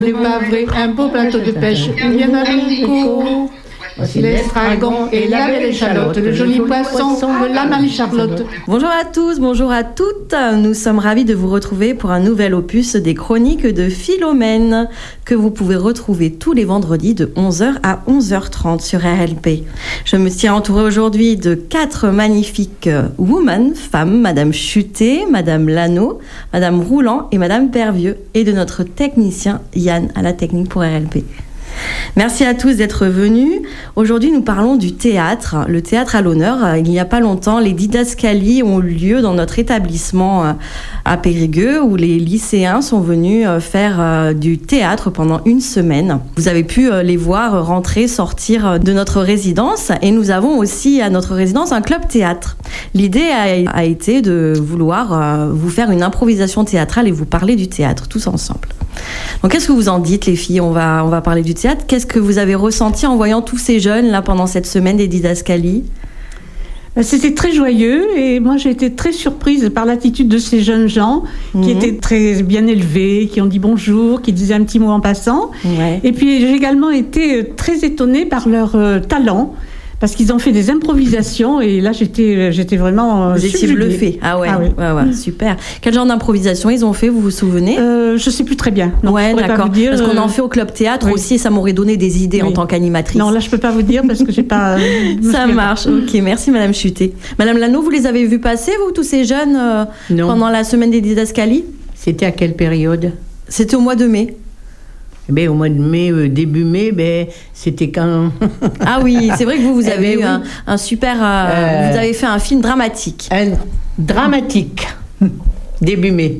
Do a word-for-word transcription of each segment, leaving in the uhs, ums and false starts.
Les Bavrés, un beau plateau de pêche, bien haricot. Voici l'estragon et la belle échalote, le joli poisson de la Marie-Charlotte. Bonjour à tous, bonjour à toutes. Nous sommes ravis de vous retrouver pour un nouvel opus des chroniques de Philomène que vous pouvez retrouver tous les vendredis de onze heures à onze heures trente sur R L P. Je me tiens entourée aujourd'hui de quatre magnifiques women, femmes, Madame Chutet, Madame Lano, Madame Roulant et Madame Pervieux, et de notre technicien Yann à la technique pour R L P. Merci à tous d'être venus. Aujourd'hui, nous parlons du théâtre. Le théâtre à l'honneur. Il n'y a pas longtemps, les didascalies ont eu lieu dans notre établissement à Périgueux, où les lycéens sont venus faire du théâtre pendant une semaine. Vous avez pu les voir rentrer, sortir de notre résidence. Et nous avons aussi à notre résidence un club théâtre. L'idée a, a été de vouloir vous faire une improvisation théâtrale et vous parler du théâtre tous ensemble. Donc, qu'est-ce que vous en dites, les filles ? On va, on va parler du théâtre. Qu'est-ce que vous avez ressenti en voyant tous ces jeunes là pendant cette semaine des didascalies ? C'était très joyeux et moi j'ai été très surprise par l'attitude de ces jeunes gens mmh. qui étaient très bien élevés, qui ont dit bonjour, qui disaient un petit mot en passant. Ouais. Et puis j'ai également été très étonnée par leur euh, talent. Parce qu'ils ont fait des improvisations et là j'étais, j'étais vraiment Vous étiez bluffée. Ah ouais, ah ouais. ouais, ouais mmh. super. Quel genre d'improvisation ils ont fait, vous vous souvenez ? euh, Je ne sais plus très bien. Non, ouais, d'accord. Pas vous dire, parce qu'on en fait au club théâtre oui. aussi et ça m'aurait donné des idées oui. en tant qu'animatrice. Non, là je ne peux pas vous dire parce que j'ai pas... ça marche, ok. Merci Madame Chutet. Madame Lano, vous les avez vus passer, vous, tous ces jeunes, euh, pendant la semaine des didascalies ? C'était à quelle période ? C'était au mois de mai. Ben, au mois de mai, euh, début mai, ben, c'était quand... ah oui, c'est vrai que vous, vous avez eh ben, eu oui. un, un super... Euh, euh, vous avez fait un film dramatique. Un dramatique, début mai.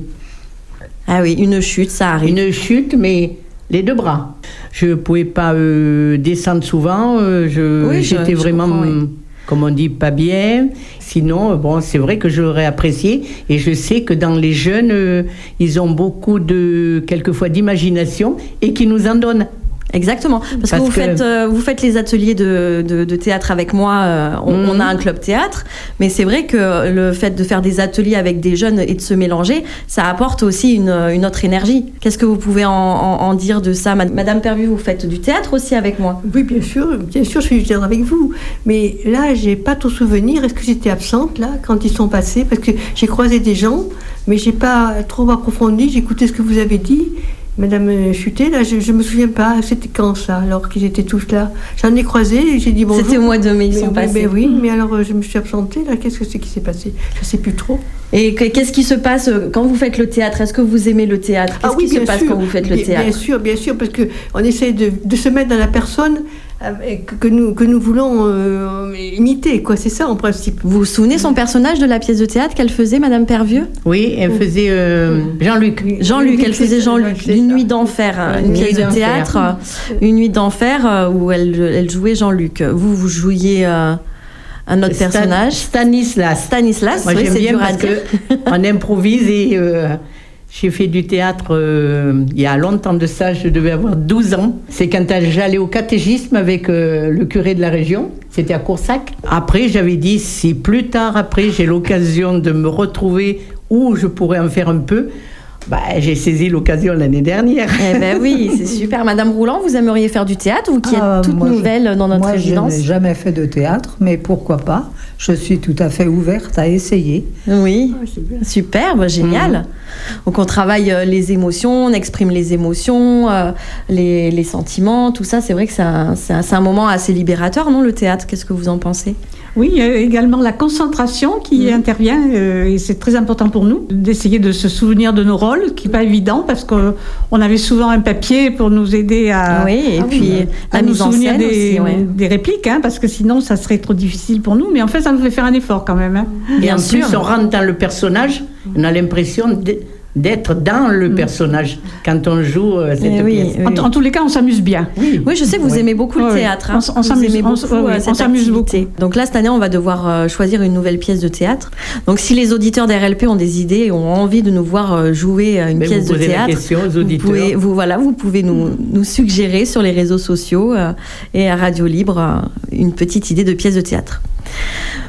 Ah oui, une chute, ça arrive. Une chute, mais les deux bras. Je ne pouvais pas euh, descendre souvent, euh, je, oui, j'étais je, je vraiment... Oui. Comme on dit, pas bien. Sinon, bon, c'est vrai que j'aurais apprécié. Et je sais que dans les jeunes, euh, ils ont beaucoup de, quelquefois, d'imagination et qui nous en donnent. Exactement, parce, parce que, vous, que... Faites, euh, vous faites les ateliers de, de, de théâtre avec moi, euh, on, mmh. on a un club théâtre, mais c'est vrai que le fait de faire des ateliers avec des jeunes et de se mélanger, ça apporte aussi une, une autre énergie. Qu'est-ce que vous pouvez en, en, en dire de ça ? Madame Pervieux, vous faites du théâtre aussi avec moi ? Oui, bien sûr, bien sûr, je fais du théâtre avec vous, mais là, j'ai pas tout souvenir. Est-ce que j'étais absente, là, quand ils sont passés ? Parce que j'ai croisé des gens, mais j'ai pas trop approfondi, j'ai écouté ce que vous avez dit. Madame Chutet, là, je ne me souviens pas, c'était quand ça, alors qu'ils étaient tous là. J'en ai croisé et j'ai dit bonjour. C'était au mois de mai, ils sont mais, passés. Mais oui, mais alors je me suis absentée, là, qu'est-ce que c'est qui s'est passé ? Je ne sais plus trop. Et qu'est-ce qui se passe quand vous faites le théâtre ? Est-ce que vous aimez le théâtre ? Qu'est-ce ah oui, qui se passe sûr. Quand vous faites le bien, théâtre ? Bien sûr, bien sûr, parce qu'on essaie de, de se mettre dans la personne que nous, que nous voulons euh, imiter, quoi. C'est ça en principe. Vous vous souvenez son personnage de la pièce de théâtre qu'elle faisait, Madame Pervieux ? Oui, elle faisait euh, Jean-Luc. Jean-Luc, elle faisait Jean-Luc. Une nuit d'enfer, une, une pièce de théâtre, une nuit d'enfer où elle, elle jouait Jean-Luc. Vous, vous jouiez euh, un autre Stan, personnage. Stanislas. Stanislas, Moi, oui, j'aime c'est bien dur parce à dire. On improvise et... Euh, J'ai fait du théâtre euh, il y a longtemps de ça, je devais avoir douze ans. C'est quand j'allais au catéchisme avec euh, le curé de la région, c'était à Coursac. Après, j'avais dit, si plus tard, après, j'ai l'occasion de me retrouver où je pourrais en faire un peu, bah, j'ai saisi l'occasion l'année dernière. Eh ben oui, c'est super. Madame Roulant, vous aimeriez faire du théâtre, vous qui êtes ah, toute moi, nouvelle je, dans notre moi, résidence ? Moi, je n'ai jamais fait de théâtre, mais pourquoi pas ? Je suis tout à fait ouverte à essayer. Oui, oh, super, bah, génial. Mmh. Donc on travaille euh, les émotions, on exprime les émotions, euh, les, les sentiments, tout ça. C'est vrai que c'est un, c'est, un, c'est un moment assez libérateur, non, le théâtre ? Qu'est-ce que vous en pensez ? Oui, il y a également la concentration qui mmh. intervient euh, et c'est très important pour nous d'essayer de se souvenir de nos rôles, qui n'est pas évident parce qu'on avait souvent un papier pour nous aider à, oui, et à, puis, à, à nous souvenir des, aussi, ouais. des répliques, hein, parce que sinon ça serait trop difficile pour nous. Mais en fait, ça nous fait faire un effort quand même. Hein. Et Bien en sûr. Plus, on rentre dans le personnage, on a l'impression de... d'être dans le personnage quand on joue euh, cette eh oui, pièce. Oui. En, en tous les cas, on s'amuse bien. Oui, oui je sais que vous oui. aimez beaucoup le théâtre. Hein. On, on s'amuse beaucoup, on, ouais, on s'amuse beaucoup. Donc là, cette année, on va devoir euh, choisir une nouvelle pièce de théâtre. Donc si les auditeurs d'R L P ont des idées et ont envie de nous voir euh, jouer une Mais pièce vous de théâtre, la question aux auditeurs. Vous, pouvez, vous, voilà, vous pouvez nous, nous suggérer sur les réseaux sociaux euh, et à Radio Libre euh, une petite idée de pièce de théâtre.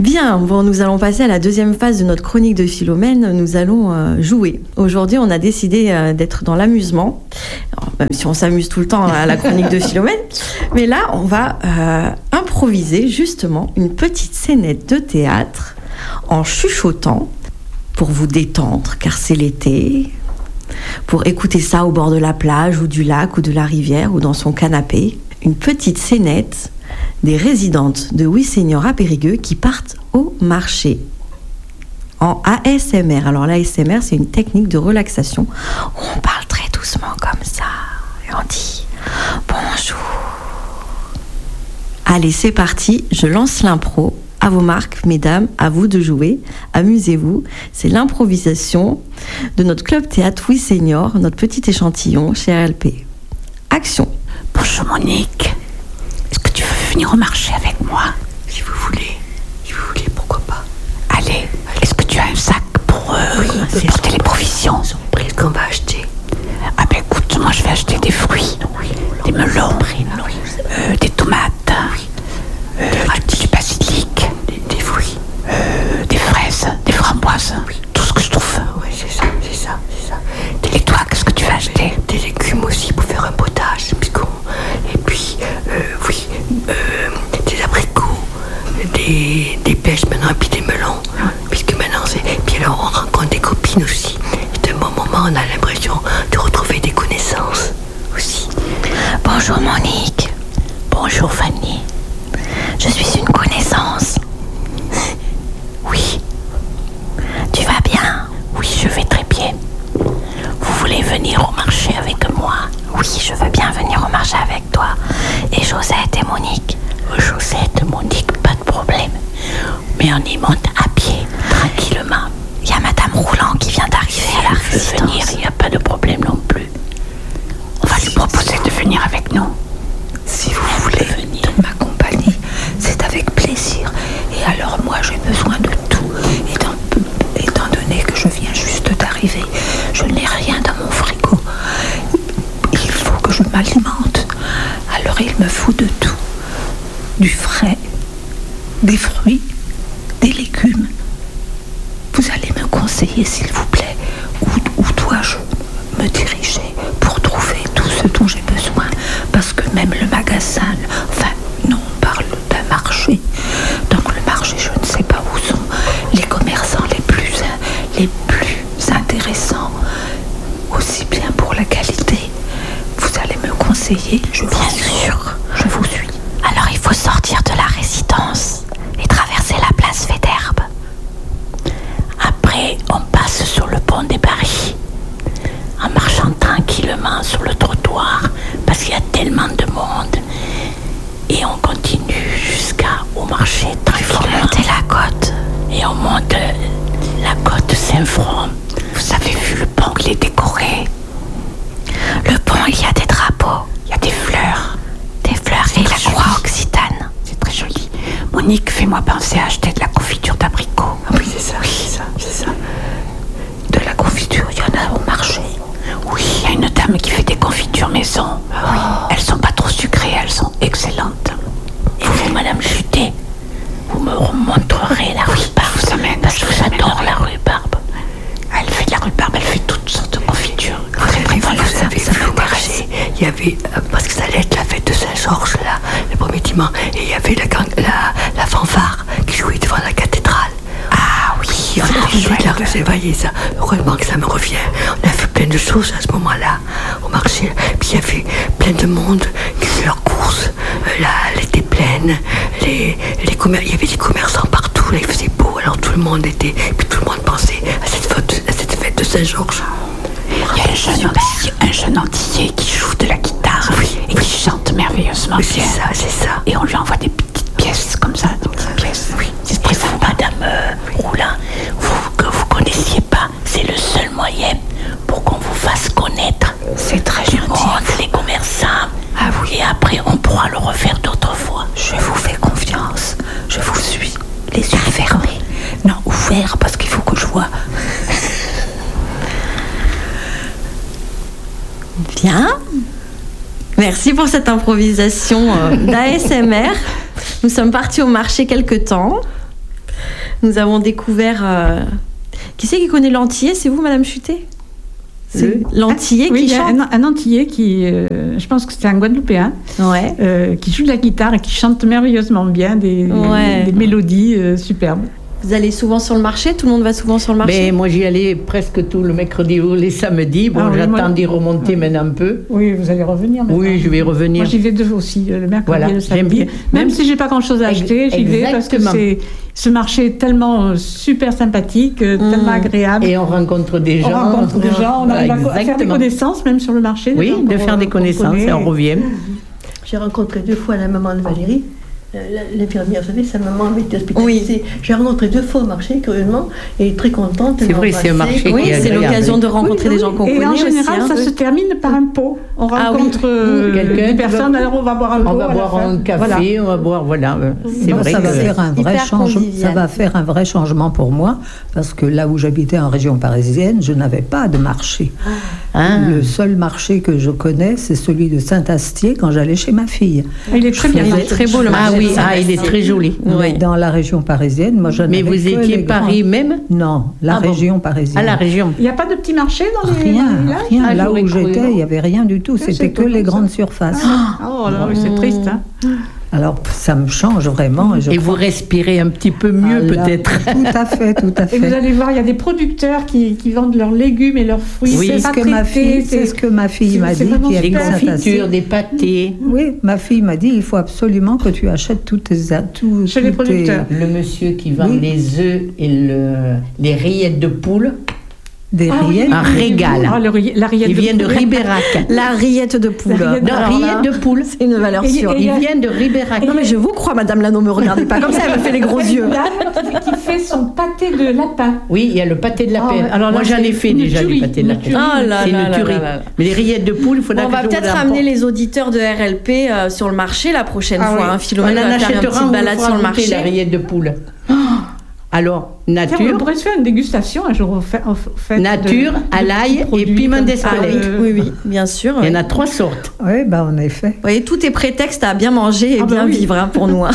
Bien, bon, nous allons passer à la deuxième phase de notre chronique de Philomène. Nous allons euh, jouer. Aujourd'hui, on a décidé euh, d'être dans l'amusement, alors, même si on s'amuse tout le temps à la chronique de Philomène. Mais là, on va euh, improviser justement une petite scénette de théâtre en chuchotant pour vous détendre, car c'est l'été, pour écouter ça au bord de la plage ou du lac ou de la rivière ou dans son canapé. Une petite scénette des résidentes de Oui Senior à Périgueux qui partent au marché en A S M R. Alors l'A S M R, c'est une technique de relaxation où on parle très doucement comme ça et on dit bonjour. Allez, c'est parti, je lance l'impro. À vos marques, mesdames, à vous de jouer. Amusez-vous. C'est l'improvisation de notre club théâtre Oui Senior, notre petit échantillon chez R L P. Action. Bonjour Monique. Est-ce que tu veux venir au marché avec moi? Si vous voulez. Si vous voulez, pourquoi pas. Allez. Est-ce que tu as un sac pour euh, oui, porter les provisions? Qu'est-ce qu'on va acheter? Ah ben écoute, moi je vais acheter des fruits, oui. Des melons, oui. euh, des tomates, oui. euh, du, du basilic, des, des fruits, euh, des fraises, des framboises, oui. Tout ce que je trouve. Oui, c'est ça, c'est ça, c'est ça. Et toi, qu'est-ce que tu vas acheter? Des légumes aussi pour faire un potage, puisqu'on... Et puis, euh, oui, euh, des abricots, des, des pêches maintenant, et puis des melons, oui. Puisque maintenant c'est... Puis alors on rencontre des copines aussi. C'est un bon moment, on a l'impression de retrouver des connaissances aussi. Bonjour Monique. Bonjour Fanny. Je suis une connaissance. Oui. Tu vas bien? Oui, je vais très bien. Vous voulez venir au marché avec moi? Oui, je veux bien venir au marché avec toi. Et Josette et Monique? Josette et Monique, pas de problème. Mais on y monte à pied, tranquillement. Il y a Madame Roulant qui vient d'arriver à la résidence. Venir, il n'y a pas de problème non plus. On va lui proposer de venir avec nous. Si vous voulez venir de ma compagnie, c'est avec plaisir. Et alors moi j'ai besoin de tout. Étant, étant donné que je viens juste d'arriver, je n'ai rien dans mon frigo. Il faut que je m'alimente. Alors il me faut de tout. Du frais, des fruits, des légumes. Vous allez me conseiller s'il vous plaît où, où dois-je me diriger pour trouver tout ce dont j'ai besoin, parce que même le magasin, enfin non, on parle d'un marché, donc le marché je ne sais pas où sont les commerçants les plus, les plus intéressants, aussi bien pour la qualité. Vous allez me conseiller, je bien vous suis. sûr, je vous suis. Alors il faut sortir de la résidence et traverser la place Faidherbe. Après, on passe sur le pont des Paris, en marchant tranquillement sur le trottoir, parce qu'il y a tellement de monde. Et on continue jusqu'au marché tranquillement. Il faut monter la côte. Et on monte la côte Saint-Front. Vous avez vu le pont, il est décoré. Le pont, il y a des drapeaux, il y a des fleurs. Des fleurs et la croix occitane. C'est très joli. Monique, fais-moi penser à acheter de la confiture d'abricot. Ah oui, c'est ça, oui. c'est ça, c'est ça. De la confiture, il y en a au marché. Oui, il y a une dame qui fait des confitures maison. Ah oui. Elles sont pas trop sucrées, elles sont excellentes. Et vous, Madame Juté, vous me montrerez la rhubarbe. Je vous amène, parce que j'adore la rhubarbe. Elle fait de la rhubarbe, elle fait toutes sortes de confitures. Très très bien, vous avez vu au marché, il y avait, parce que ça allait être la fête de Saint-Georges, là, le premier dimanche, et il y avait la, la, la fanfare qui jouait devant la cathédrale. Ah oui, on a fait de la Réveillé, ça. Heureusement que ça me revient. On a fait plein de choses à ce moment-là, au marché. Puis il y avait plein de monde qui faisait leurs courses. Là, elle était pleine. Les, les commer- il y avait des commerçants partout. Là, il faisait beau. Alors tout le monde était. Puis tout le monde pensait à cette fête, à cette fête de Saint-Georges. Il y a un jeune, antillais, un jeune antillais qui joue de la guitare oui, et oui. qui chante merveilleusement oui, bien. C'est ça, c'est ça. Et on lui envoie des petites pièces comme ça, des petites pièces. Oui, c'est très sympa. Madame euh, Roulin, vous que vous connaissiez pas, c'est le seul moyen pour qu'on vous fasse connaître. C'est très gentil. Monde, les commerçants. Ah oui. Et après, on pourra le refaire d'autres fois. Je vous fais confiance. Je vous suis. Les yeux fermés. Non, ouverts parce qu'il faut que je vois. Bien. Merci pour cette improvisation euh, d'A S M R. Nous sommes partis au marché quelque temps. Nous avons découvert... Euh... Qui c'est qui connaît l'antillais? C'est vous, Madame Chutet? C'est l'antillais ah, oui, qui chante. Un, un antillais qui, euh, je pense que c'est un Guadeloupéen, ouais. euh, qui joue de la guitare et qui chante merveilleusement bien des, ouais. des, des mélodies euh, superbes. Vous allez souvent sur le marché? Tout le monde va souvent sur le marché? Mais moi, j'y allais presque tout le mercredi ou les samedis. Bon, ah, oui, j'attends moi... d'y remonter ouais. maintenant un peu. Oui, vous allez revenir maintenant. Oui, je vais revenir. Moi, j'y vais deux aussi, le mercredi voilà, et le samedi. Bien. Même, même si j'ai pas grand-chose à acheter, j'y vais parce que c'est... Ce marché est tellement super sympathique, mmh. tellement agréable. Et on rencontre des gens. On rencontre des gens, on arrive à faire des connaissances, même sur le marché. Oui, de faire des connaissances et on revient. J'ai rencontré deux fois la maman de Valérie. L'infirmière, vous savez, sa maman avait été hospitalisée. Oui. J'ai rencontré deux fois au marché, curieusement, et très contente. C'est vrai, c'est un marché. Oui, c'est l'occasion de rencontrer oui, des gens qu'on et connaît. Et en général, aussi, ça hein. se termine par un pot. On rencontre ah, oui. euh, des personnes, alors on va boire un pot. On va boire un café, voilà. on va boire, voilà. C'est vrai ça que va faire un vrai changement. Ça va faire un vrai changement pour moi, parce que là où j'habitais en région parisienne, je n'avais pas de marché. Ah. Le seul marché que je connais, c'est celui de Saint-Astier quand j'allais chez ma fille. Il est très bien, il est très beau le marché. Ah oui, ah, il est très joli. Oui. Dans la région parisienne, moi je Mais vous étiez Paris grands... même? Non, la ah région bon. parisienne. Ah, la région. Il n'y a pas de petits marchés dans les Rien, dans les rien. Ah, là où j'étais, il n'y avait rien du tout. C'était que les grandes ça. surfaces. Ah, oh là, oui, c'est triste. Hein. Alors, ça me change vraiment. Et, je et crois... vous respirez un petit peu mieux, ah, là, peut-être. Tout à fait, tout à fait. Et vous allez voir, il y a des producteurs qui, qui vendent leurs légumes et leurs fruits. Oui, c'est ce, que ma fille, c'est ce que ma fille m'a dit. Qui des confitures, des pâtés. Oui, ma fille m'a dit, il faut absolument que tu achètes toutes tes... Tout, Chez les producteurs. Tes... Le monsieur qui vend oui. les œufs et le, les rillettes de poule. Des ah, rillettes. Un régal. Ah, le, la rillette Il de vient poule. de Ribérac. La rillette de poule. La rillette de, non, rillette de poule. C'est une valeur sûre. Il vient de Ribérac. Non, mais je vous crois, Madame Lano, me regardez pas comme ça, elle me fait les gros yeux. Qui fait son pâté de lapin. Oui, il y a le pâté de lapin. Oh, alors moi, j'en ai fait déjà du pâté de lapin. Ah là c'est là une tuerie. Mais les rillettes de poule, il faudra bon, que on va peut-être ramener les auditeurs de R L P euh, sur le marché la prochaine ah, fois. Oui. Hein. Philomène va faire une petite balade sur le marché. La rillette de poule. Alors, nature. Tiens, on pourrait se faire une dégustation un jour au fait, au fait nature, de, à l'ail et piment d'Espelette. Ah, oui, oui, bien sûr. Il y en oui. a trois sortes. Oui, bah, en effet. Vous voyez, tout est prétexte à bien manger et ah, bien bah, oui. vivre hein, pour nous. Hein.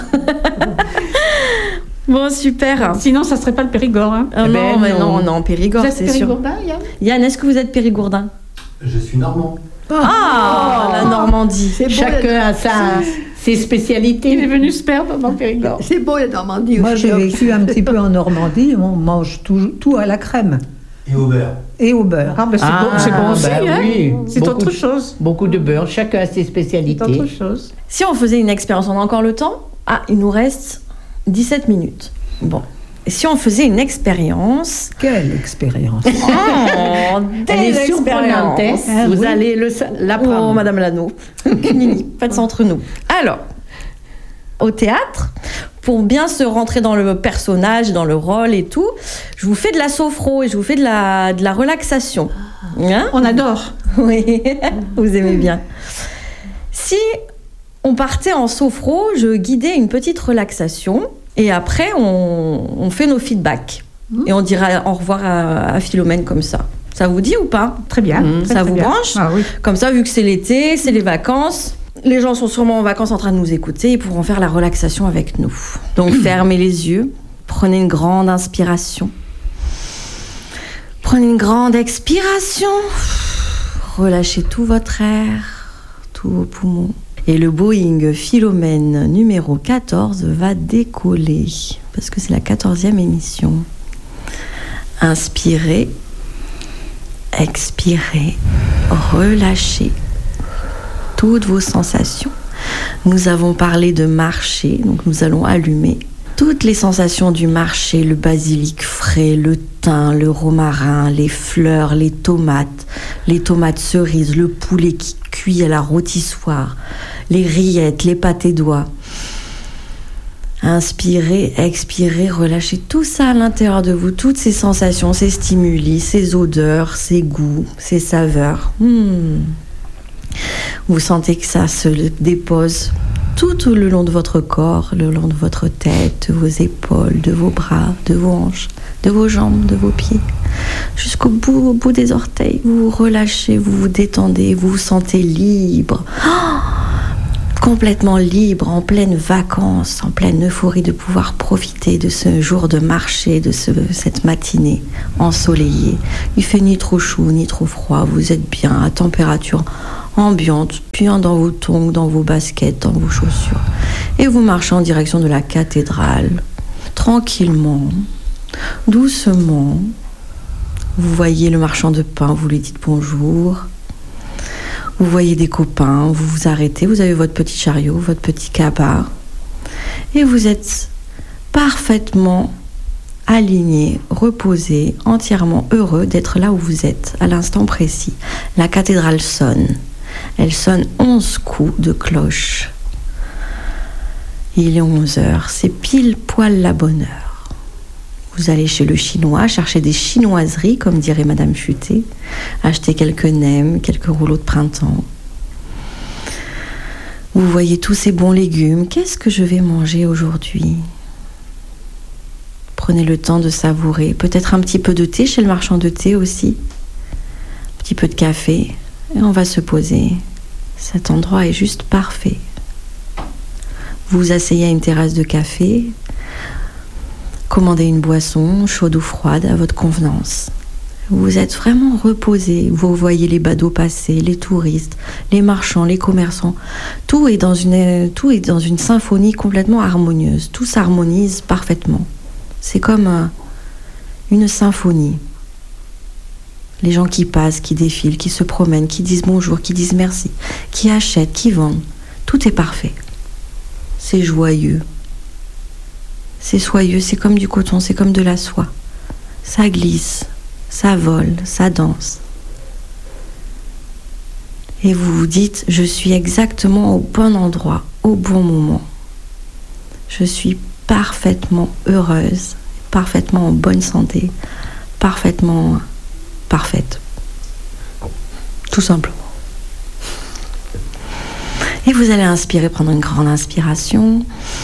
Bon, super. Sinon, ça ne serait pas le Périgord. Hein. Ah, eh ben, non, mais non, non, Périgord, c'est sûr. Vous êtes Périgourdin, Yann Yann, est-ce que vous êtes Périgourdin? Je suis normand. Oh, ah, oh, la Normandie. C'est Chacun a sa... ses spécialités. Il est venu se perdre dans le Périgord. C'est beau la Normandie. Moi, j'ai vécu un petit peu en Normandie. On mange tout, tout à la crème. Et au beurre. Et au beurre. Ah, ben c'est ah, bon, c'est bon aussi. Ben hein. oui. C'est beaucoup autre de, chose. Beaucoup de beurre. Chacun a ses spécialités. C'est autre chose. Si on faisait une expérience, on a encore le temps? Ah, il nous reste dix-sept minutes. Bon. Et si on faisait une expérience? Quelle expérience? Oh, Elle est surprenante. Ah, vous oui. allez le, l'apprendre. Oh, Madame Lano. Faites ça entre nous. Alors, au théâtre, pour bien se rentrer dans le personnage, dans le rôle et tout, je vous fais de la sophro et je vous fais de la, de la relaxation. Hein? On adore. Oui, vous aimez bien. Si on partait en sophro, je guidais une petite relaxation. Et après, on, on fait nos feedbacks. Mmh. Et on dira au revoir à, à Philomène comme ça. Ça vous dit ou pas? Très bien. Mmh. Très, ça très vous bien. branche? Ah, oui. Comme ça, vu que c'est l'été, c'est les vacances. Les gens sont sûrement en vacances en train de nous écouter. Ils pourront faire la relaxation avec nous. Donc, fermez les yeux. Prenez une grande inspiration. Prenez une grande expiration. Relâchez tout votre air, tous vos poumons. Et le Boeing Philomène numéro quatorze va décoller, parce que c'est la quatorzième émission. Inspirez, expirez, relâchez toutes vos sensations. Nous avons parlé de marcher, donc nous allons allumer toutes les sensations du marché, le basilic frais, le thym, le romarin, les fleurs, les tomates, les tomates cerises, le poulet qui cuit à la rôtissoire, les rillettes, les pâtés d'oie. Inspirez, expirez, relâchez tout ça à l'intérieur de vous, toutes ces sensations, ces stimuli, ces odeurs, ces goûts, ces saveurs. Hmm. Vous sentez que ça se dépose tout le long de votre corps, le long de votre tête, de vos épaules, de vos bras, de vos hanches, de vos jambes, de vos pieds, jusqu'au bout, au bout des orteils. Vous vous relâchez, vous vous détendez, vous vous sentez libre. Oh, complètement libre, en pleine vacances, en pleine euphorie de pouvoir profiter de ce jour de marché, de ce, cette matinée ensoleillée. Il fait ni trop chaud, ni trop froid. Vous êtes bien à température ambiante, bien dans vos tongs, dans vos baskets, dans vos chaussures. Et vous marchez en direction de la cathédrale, tranquillement, doucement. Vous voyez le marchand de pain, vous lui dites bonjour. Vous voyez des copains, vous vous arrêtez, vous avez votre petit chariot, votre petit cabas. Et vous êtes parfaitement aligné, reposé, entièrement heureux d'être là où vous êtes, à l'instant précis. La cathédrale sonne. Elle sonne onze coups de cloche. Il est onze heures, c'est pile poil la bonne heure. Vous allez chez le chinois, chercher des chinoiseries, comme dirait Madame Chutet, acheter quelques nems, quelques rouleaux de printemps. Vous voyez tous ces bons légumes. Qu'est-ce que je vais manger aujourd'hui ? Prenez le temps de savourer. Peut-être un petit peu de thé chez le marchand de thé aussi. Un petit peu de café. Et on va se poser. Cet endroit est juste parfait. Vous vous asseyez à une terrasse de café. Commandez une boisson, chaude ou froide, à votre convenance. Vous êtes vraiment reposé. Vous voyez les badauds passer, les touristes, les marchands, les commerçants. Tout est dans une, tout est dans une symphonie complètement harmonieuse. Tout s'harmonise parfaitement. C'est comme euh, une symphonie. Les gens qui passent, qui défilent, qui se promènent, qui disent bonjour, qui disent merci, qui achètent, qui vendent. Tout est parfait. C'est joyeux. C'est soyeux, c'est comme du coton, c'est comme de la soie. Ça glisse, ça vole, ça danse. Et vous vous dites, je suis exactement au bon endroit, au bon moment. Je suis parfaitement heureuse, parfaitement en bonne santé, parfaitement parfaite. Tout simplement. Et vous allez inspirer, prendre une grande inspiration.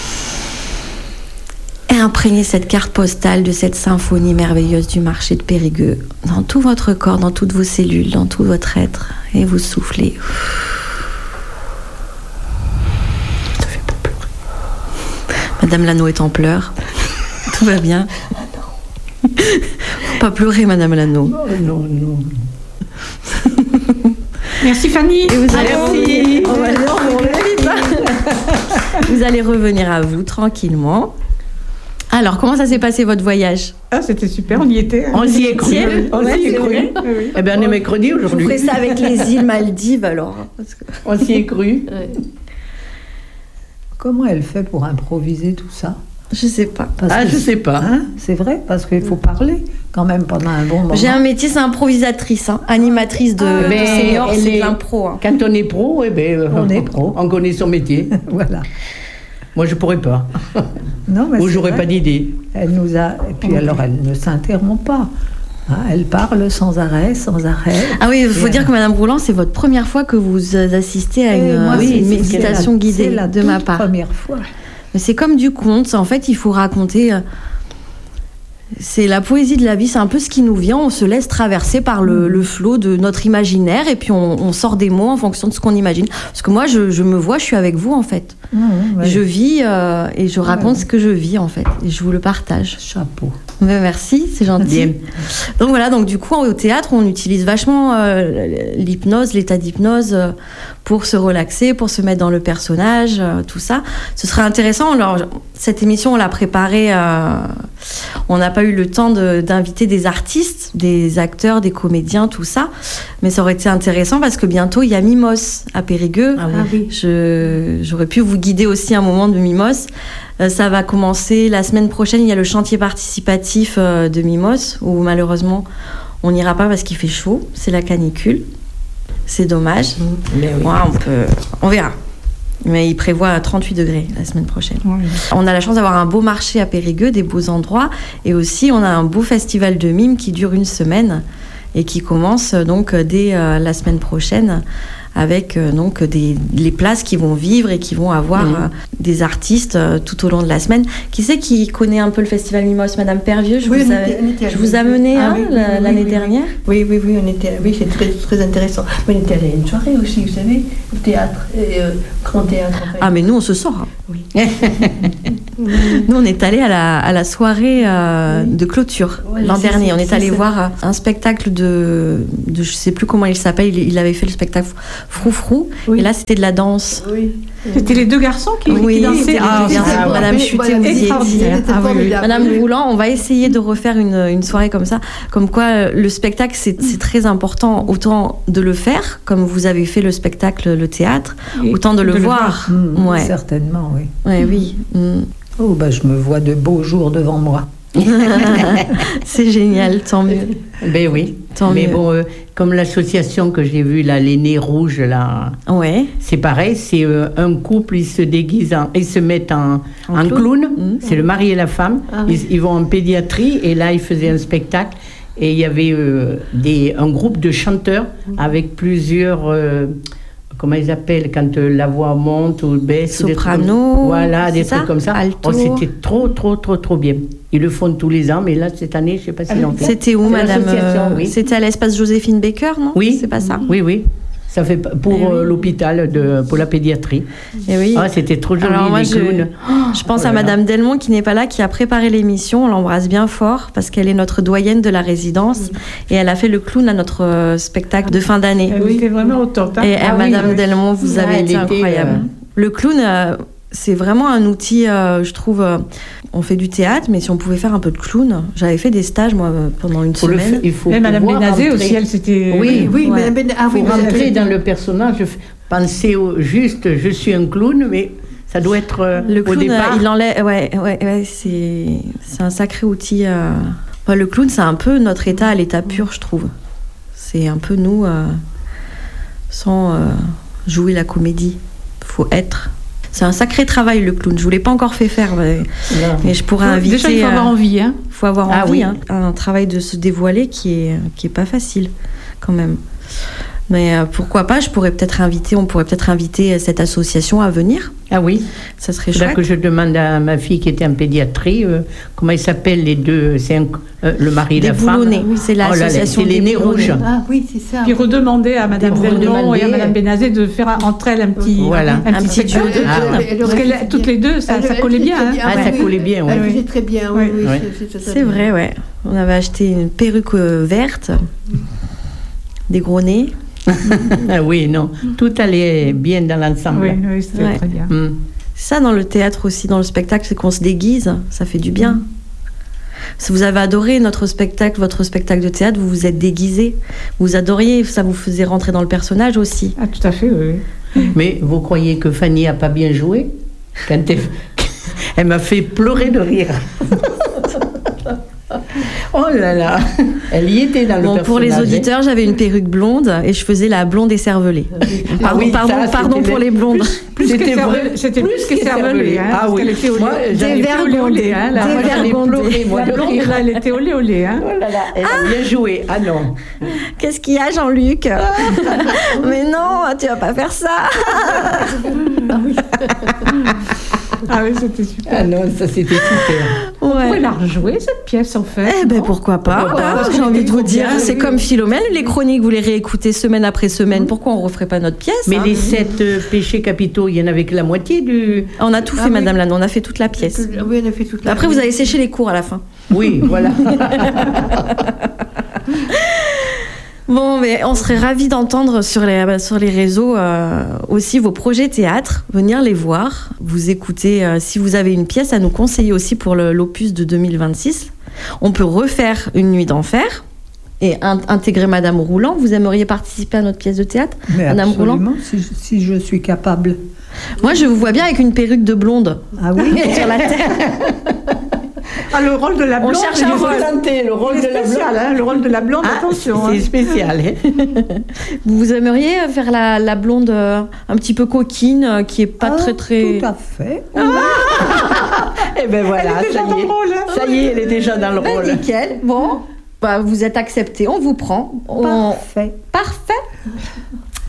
Et imprégner cette carte postale de cette symphonie merveilleuse du marché de Périgueux dans tout votre corps, dans toutes vos cellules, dans tout votre être. Et vous soufflez. Ça fait pas pleurer. Madame Lano est en pleurs. Tout va bien. Faut pas pleurer, Madame Lano. Non, non, non. Merci Fanny. Et vous allez, on va vous allez revenir à vous tranquillement. Alors, comment ça s'est passé votre voyage ? Ah, c'était super, on y était. On s'y est cru. On s'y est cru. Eh bien, on est mercredi aujourd'hui. Vous ferez ça avec les îles Maldives alors. Parce que... On s'y est cru. Ouais. Comment elle fait pour improviser tout ça ? Je sais pas. Parce ah, que je sais pas. Hein, c'est vrai, parce qu'il faut parler quand même pendant un bon moment. J'ai un métier, c'est improvisatrice, hein, animatrice de, ah, de senior, c'est est... de l'impro. Hein. Quand on est pro, eh ben, on, on est pro. On connaît son métier. Voilà. Moi, je pourrais pas. Non, mais ou j'aurais pas d'idée. Elle nous a. Et puis okay. Alors, elle ne s'interrompt pas. Hein, elle parle sans arrêt, sans arrêt. Ah oui, il faut dire elle... que Madame Rouland, c'est votre première fois que vous assistez à une, moi, oui, une méditation la, guidée la de ma part. Première fois. Mais c'est comme du conte. En fait, il faut raconter. C'est la poésie de la vie, c'est un peu ce qui nous vient. On se laisse traverser par le, mmh. le flot de notre imaginaire et puis on, on sort des mots en fonction de ce qu'on imagine. Parce que moi, je, je me vois, je suis avec vous en fait. Mmh, ouais. Je vis euh, et je raconte ouais. ce que je vis en fait. Et je vous le partage. Chapeau. Mais merci, c'est gentil. Bien. Donc voilà, donc du coup, au théâtre, on utilise vachement euh, l'hypnose, l'état d'hypnose euh, pour se relaxer, pour se mettre dans le personnage, euh, tout ça. Ce serait intéressant. Alors, cette émission, on l'a préparée. Euh, on n'a pas eu le temps de, d'inviter des artistes, des acteurs, des comédiens, tout ça. Mais ça aurait été intéressant parce que bientôt, il y a Mimos à Périgueux. Ah oui. Je, j'aurais pu vous guider aussi un moment de Mimos. Euh, ça va commencer la semaine prochaine. Il y a le chantier participatif euh, de Mimos où malheureusement, on n'ira pas parce qu'il fait chaud. C'est la canicule. C'est dommage. Mais oui. Ouais, on peut, on verra. Mais il prévoit trente-huit degrés la semaine prochaine. Oui. On a la chance d'avoir un beau marché à Périgueux, des beaux endroits. Et aussi, on a un beau festival de mime qui dure une semaine et qui commence donc dès euh, la semaine prochaine avec euh, donc des, les places qui vont vivre et qui vont avoir mmh. euh, des artistes euh, tout au long de la semaine. Qui c'est qui connaît un peu le Festival Mimos? Madame Pervieux, je, oui, vous, était, a, je vous ai amené ah, hein, oui, la, oui, l'année oui, dernière. Oui, oui, oui, on était, oui, c'est très, très intéressant. On était allé à une soirée aussi, vous savez, au théâtre, euh, grand théâtre. En fait. Ah, mais nous, on se sort. Oui. Nous, on est allé à la, à la soirée euh, oui. de clôture ouais, l'an dernier. C'est, on est allé voir un spectacle de, de, je sais plus comment il s'appelle. Il, il avait fait le spectacle Froufrou. Oui. Et là, c'était de la danse. Oui. C'était les deux garçons qui, oui, qui dansaient. Ah, ah, ah, Madame Chuté, vous y étiez. Madame Roulant, on va essayer de refaire une, une soirée comme ça. Comme quoi, le spectacle, c'est, c'est très important. Autant de le faire, comme vous avez fait le spectacle, le théâtre, et autant de, de le, le voir. voir. Mmh, ouais. Certainement, oui. Ouais, oui. Mmh. Oh, bah, je me vois de beaux jours devant moi. C'est génial, tant mieux. Ben oui. Tant Mais mieux. bon, euh, comme l'association que j'ai vue, là, les Nez Rouges, là, ouais. c'est pareil, c'est euh, un couple, ils se déguisent, en, ils se mettent en, en, en clown, clown. Mmh. C'est le mari et la femme, ah, ils, oui. ils vont en pédiatrie, et là, ils faisaient un spectacle, et il y avait euh, des, un groupe de chanteurs mmh. avec plusieurs... Euh, comment ils appellent quand euh, la voix monte ou baisse, soprano, des voilà, des ça trucs comme ça. Alto. Oh, c'était trop, trop, trop, trop bien. Ils le font tous les ans, mais là cette année, je ne sais pas si l'on fait. C'était où, c'est Madame euh, oui. C'était à l'espace Joséphine Baker, non? Oui, c'est pas ça. Oui, oui. Ça fait pour eh oui. euh, l'hôpital de pour la pédiatrie. Et oui. Ah, c'était trop joli. Alors moi, les je, clowns. je pense oh à Madame Delmont qui n'est pas là, qui a préparé l'émission. On l'embrasse bien fort parce qu'elle est notre doyenne de la résidence oui. et elle a fait le clown à notre euh, spectacle de fin d'année. Elle oui. était vraiment au top. Hein. Et ah, Madame oui, Delmont, vous ah, avez été incroyable. Euh... Le clown. Euh, c'est vraiment un outil, euh, je trouve. Euh, on fait du théâtre, mais si on pouvait faire un peu de clown, j'avais fait des stages moi pendant une faut semaine. Fait, il faut et Madame Bénazé aussi, elle c'était. Oui, oui, ouais. Madame Bénazé. Ah, oui, faut rentrer dans le personnage, penser au juste, je suis un clown, mais ça doit être euh, le clown, au départ. Il enlève, ouais, ouais, ouais, c'est, c'est un sacré outil. Euh... Enfin, le clown, c'est un peu notre état à l'état pur, je trouve. C'est un peu nous, euh, sans euh, jouer la comédie. Faut être. C'est un sacré travail, le clown. Je ne vous l'ai pas encore fait faire, mais, mais je pourrais inviter... Déjà, il faut avoir envie. Hein. Il faut avoir ah, envie. Oui. Hein. Un travail de se dévoiler qui est, qui est pas facile, quand même. Mais euh, pourquoi pas, je pourrais peut-être inviter, on pourrait peut-être inviter cette association à venir. Ah oui, ça serait chouette. Là que je demande à ma fille qui était en pédiatrie, euh, comment ils s'appellent les deux, c'est un, euh, le mari et des la femme. Oui, c'est l'association oh là, c'est les Nez Rouges. Ah oui, c'est ça. Puis redemander à Madame Delmont et à Madame Bénazé de faire entre elles un petit, voilà. un, un petit, petit duo de clown. Ah, ouais. Parce que toutes les deux, ça, ça collait bien. Hein. Ah, ça collait bien, oui. Elle faisait très bien, oui. oui, oui. C'est, c'est, c'est vrai, ouais. On avait acheté une perruque verte, des gros nez. Ah oui, non, tout allait bien dans l'ensemble. Oui, oui c'était ouais. très bien. Mm. C'est ça dans le théâtre aussi, dans le spectacle, c'est qu'on se déguise, ça fait du bien. Mm. Si vous avez adoré notre spectacle, votre spectacle de théâtre, vous vous êtes déguisé, vous adoriez, ça vous faisait rentrer dans le personnage aussi. Ah, tout à fait, oui. oui. Mais vous croyez que Fanny a pas bien joué quand elle... elle m'a fait pleurer de rire. Oh là là, elle y était dans le bon, personnage. Pour les auditeurs, j'avais une perruque blonde et je faisais la blonde écervelée. Ah oui, pardon, ça, pardon pour les blondes. Plus, plus c'était vrai, c'était plus qu'écervelée. Hein, ah oui, était moi j'allais dévergondée. Hein, la, moi, j'allais pleurer, moi, la blonde, là, elle était olé olé. Hein. Oh là là, elle ah. a bien joué. Ah non. Qu'est-ce qu'il y a, Jean-Luc? Mais non, tu vas pas faire ça. Ah oui. Ah oui, c'était super. Ah non, ça c'était super. On ouais. pourrait la rejouer, cette pièce, en fait. Eh ben pourquoi pas, pourquoi pas j'ai envie de vous dire. Bien, c'est oui. comme Philomène, les chroniques, vous les réécoutez semaine après semaine. Pourquoi on ne referait pas notre pièce? Mais hein, les sept euh, péchés capitaux, il y en avait que la moitié du... On a tout ah, fait, oui. Madame Lannes, on a fait toute la pièce. Oui, on a fait toute la Après, pièce. Vous avez séché les cours à la fin. Oui, voilà. Bon, mais on serait ravis d'entendre sur les, sur les réseaux euh, aussi vos projets théâtre, venir les voir, vous écouter. Euh, si vous avez une pièce à nous conseiller aussi pour le, l'opus de deux mille vingt-six, on peut refaire Une nuit d'enfer et in, intégrer Madame Roulant. Vous aimeriez participer à notre pièce de théâtre, mais Madame absolument, Roulant si je, si je suis capable. Moi, je vous vois bien avec une perruque de blonde. Ah oui sur la tête. Ah, le rôle de la blonde, on cherche un rôle. Le rôle de la blonde, hein, le rôle de la blonde, ah, attention. C'est hein. spécial. Hein. Vous aimeriez faire la, la blonde euh, un petit peu coquine, euh, qui est pas ah, très très. Tout à fait. Ah. Et ben voilà, elle est ça déjà y est. Dans le rôle, hein. Ça y est, elle est déjà dans le ben, rôle. Nickel. Bon, bah, vous êtes accepté, on vous prend. On... Parfait. Parfait.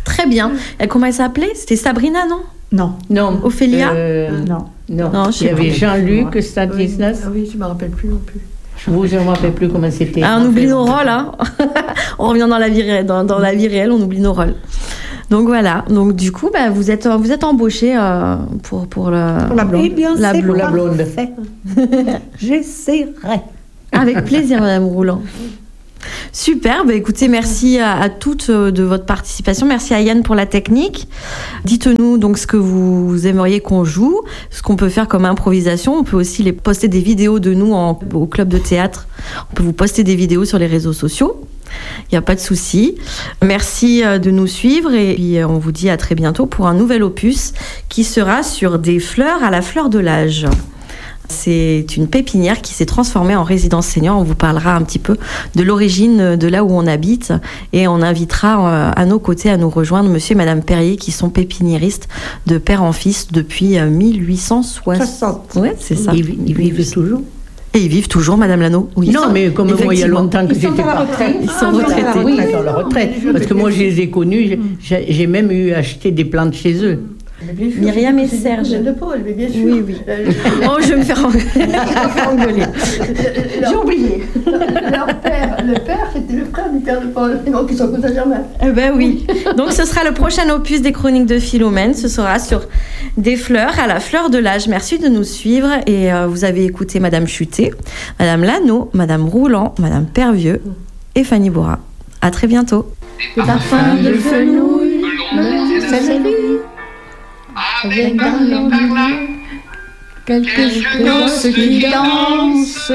Très bien. Et comment elle s'appelait? C'était Sabrina, non? Non. Non. Ophélia euh, Non. Non. Non, je Il y sais avait pas. Jean-Luc Stanislas. Ah oui, je ne me rappelle plus non plus. Vous, je ne me rappelle plus comment c'était. Ah, on oublie nos rôles, hein. On revient dans la vie réelle, dans, dans la vie réelle, on oublie nos rôles. Donc voilà. Donc du coup, bah, vous êtes vous êtes embauché euh, pour pour le Pour la blonde. Eh bien, La c'est blonde. La blonde. parfait. J'essaierai. Avec plaisir, Madame Roulant. Super, bah écoutez, merci à, à toutes euh, de votre participation. Merci à Yann pour la technique. Dites-nous donc ce que vous aimeriez qu'on joue, ce qu'on peut faire comme improvisation. On peut aussi les poster des vidéos de nous en, au club de théâtre. On peut vous poster des vidéos sur les réseaux sociaux. Il n'y a pas de souci. Merci euh, de nous suivre et puis euh, on vous dit à très bientôt pour un nouvel opus qui sera sur des fleurs à la fleur de l'âge. C'est une pépinière qui s'est transformée en résidence senior. On vous parlera un petit peu de l'origine de là où on habite et on invitera à nos côtés à nous rejoindre monsieur et madame Perrier qui sont pépiniéristes de père en fils depuis mille huit cent soixante. Ouais, c'est ça. Ils, ils vivent toujours. Et ils vivent toujours, madame Lano. Oui, Non, mais comme moi, il y a longtemps que Ils sont j'étais à la partie. retraite. Ils sont Ah, retraités. Oui, ils sont à la retraite. Parce que moi, je les ai connus. J'ai j'ai même eu acheté des plantes chez eux. Myriam et Serge. De Paul, mais bien sûr. Oui, oui. Euh, Oh, je vais me faire engueuler. J'ai oublié. Leur père, le père, c'était le frère du père de Paul. Et donc, ils sont cousins germains. Eh ben oui. Donc ce sera le prochain opus des Chroniques de Philomène. Ce sera sur des fleurs à la fleur de l'âge. Merci de nous suivre. Et euh, vous avez écouté Madame Chuté, Madame Lano, Madame Roulant, Madame Pervieux et Fanny Bourra. À très bientôt. Des parfums de fenouil me saluent. Avec dans les parlants quelques gosses qui dansent.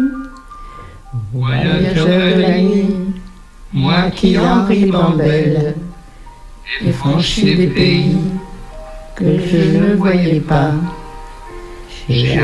Voyageur de la nuit, moi qui en ribambelle et franchi des pays que je ne voyais pas. J'ai